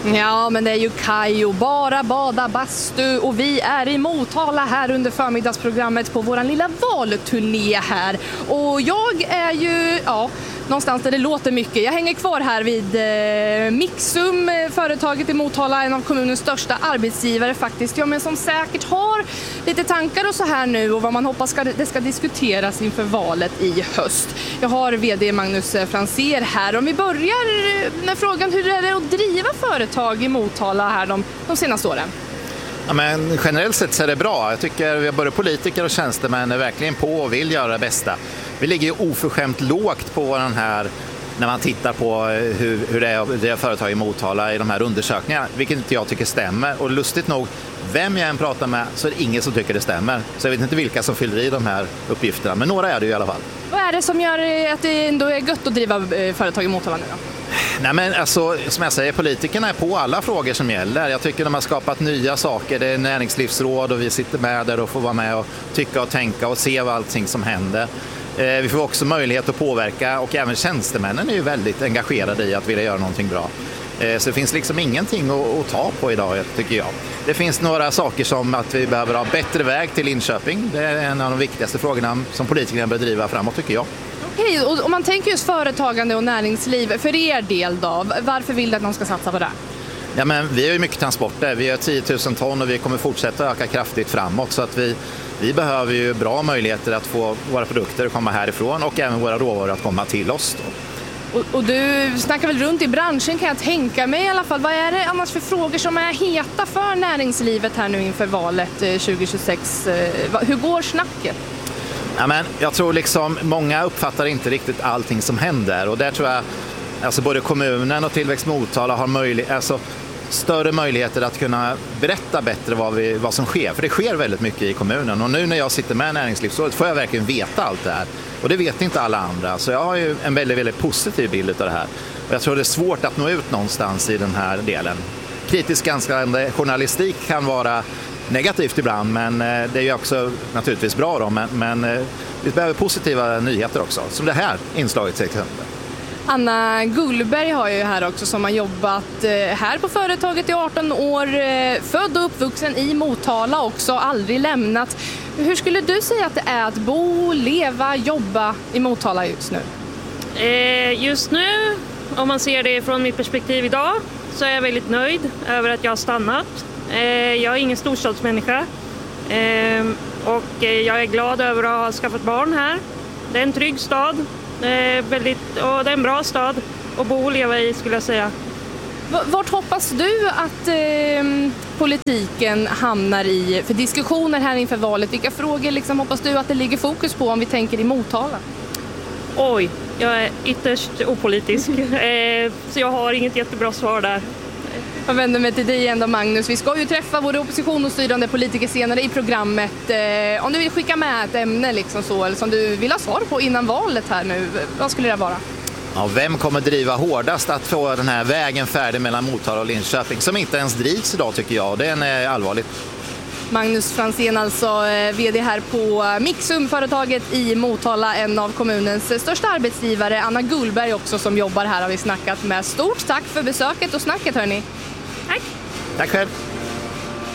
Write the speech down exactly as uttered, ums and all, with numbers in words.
Ja, men det är ju Kajo, bara bada bastu och vi är i Motala här under förmiddagsprogrammet på våran lilla valturné här. Och jag är ju, ja, någonstans där det låter mycket. Jag hänger kvar här vid eh, Mixum, företaget i Motala, en av kommunens största arbetsgivare faktiskt. Ja, men som säkert har lite tankar och så här nu och vad man hoppas ska, det ska diskuteras inför valet i höst. Jag har vd Magnus Franzén här. Om vi börjar med frågan, hur är det att driva företag i Motala här de, de senaste åren? Ja, men generellt sett så är det bra. Jag tycker vi har både politiker och tjänstemän är verkligen på och vill göra det bästa. Vi ligger ju oförskämt lågt på den här, när man tittar på hur, hur det är att driva företag i Motala i de här undersökningarna, vilket inte jag tycker stämmer. Och lustigt nog, vem jag än pratar med så är det ingen som tycker det stämmer. Så jag vet inte vilka som fyller i de här uppgifterna, men några är det i alla fall. Vad är det som gör att det ändå är gött att driva företag i Motala nu då? Nej, men alltså, som jag säger, politikerna är på alla frågor som gäller. Jag tycker de har skapat nya saker. Det är näringslivsråd och vi sitter med där och får vara med och tycka och tänka och se vad allting som händer. Eh, vi får också möjlighet att påverka och även tjänstemännen är ju väldigt engagerade i att vilja göra någonting bra. Eh, så det finns liksom ingenting att, att ta på idag, tycker jag. Det finns några saker som att vi behöver ha bättre väg till Linköping. Det är en av de viktigaste frågorna som politikerna bör driva framåt, tycker jag. Okej, och om man tänker just företagande och näringsliv, för er del då, varför vill du att de ska satsa på det? Ja, men vi har ju mycket transporter, vi har tio tusen ton och vi kommer fortsätta öka kraftigt framåt, så att vi, vi behöver ju bra möjligheter att få våra produkter att komma härifrån och även våra råvaror att komma till oss då. Och, och du snackar väl runt i branschen, kan jag tänka mig i alla fall. Vad är det annars för frågor som är heta för näringslivet här nu inför valet tjugo tjugosex? Hur går snacket? Ja, men jag tror liksom många uppfattar inte riktigt allting som händer, och där tror jag alltså både kommunen och Tillväxt Motala har möjlighet, alltså större möjligheter att kunna berätta bättre vad, vi, vad som sker. För det sker väldigt mycket i kommunen, och nu när jag sitter med näringslivsrådet får jag verkligen veta allt det här. Och det vet inte alla andra, så jag har ju en väldigt, väldigt positiv bild av det här. Och jag tror det är svårt att nå ut någonstans i den här delen. Kritisk granskande journalistik kan vara negativt ibland, men det är ju också naturligtvis bra då, men, men vi behöver positiva nyheter också, som det här inslaget till exempel. Anna Gullberg har ju här också, som har jobbat här på företaget i arton år, född och uppvuxen i Motala också, aldrig lämnat. Hur skulle du säga att det är att bo, leva, jobba i Motala just nu? Eh, just nu, om man ser det från mitt perspektiv idag, så är jag väldigt nöjd över att jag har stannat. Eh, jag är ingen storstadsmänniska eh, och jag är glad över att ha skaffat barn här. Det är en trygg stad. Eh, väldigt, och det är en bra stad att bo och leva i, skulle jag säga. Vart hoppas du att eh, politiken hamnar i för diskussioner här inför valet? Vilka frågor liksom hoppas du att det ligger fokus på om vi tänker i Motala? Oj, jag är ytterst opolitisk eh, så jag har inget jättebra svar där. Jag vänder mig till dig igen då, Magnus. Vi ska ju träffa våra opposition och styrande politiker senare i programmet. Eh, om du vill skicka med ett ämne liksom så, eller som du vill ha svar på innan valet här nu, vad skulle det vara? Ja, vem kommer driva hårdast att få den här vägen färdig mellan Motala och Linköping, som inte ens drivs idag, tycker jag. Det är allvarligt. Magnus Franzén, alltså vd här på Mixum, företaget i Motala, en av kommunens största arbetsgivare. Anna Gullberg också, som jobbar här, har vi snackat med. Stort tack för besöket och snacket, hörni. Tack. Tack själv.